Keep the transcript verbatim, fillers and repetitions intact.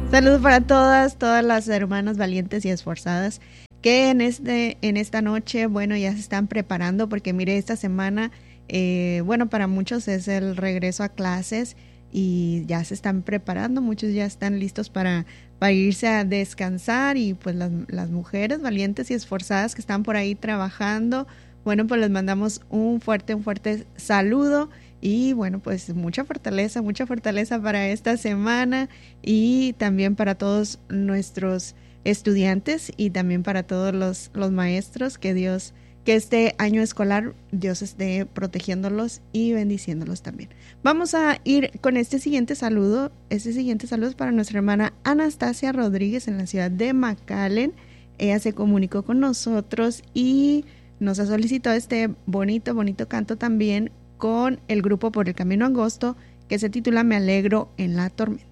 Saludos para todas, todas las hermanas valientes y esforzadas que en este, en esta noche, bueno, ya se están preparando porque mire, esta semana, eh, bueno, para muchos es el regreso a clases y ya se están preparando, muchos ya están listos para, para irse a descansar y pues las, las mujeres valientes y esforzadas que están por ahí trabajando, bueno, pues les mandamos un fuerte, un fuerte saludo. Y bueno, pues mucha fortaleza, mucha fortaleza para esta semana y también para todos nuestros estudiantes y también para todos los, los maestros, que Dios, que este año escolar Dios esté protegiéndolos y bendiciéndolos también. Vamos a ir con este siguiente saludo. Este siguiente saludo es para nuestra hermana Anastasia Rodríguez en la ciudad de McAllen. Ella se comunicó con nosotros y nos ha solicitado este bonito, bonito canto también con el grupo Por el Camino Angosto, que se titula Me Alegro en la Tormenta.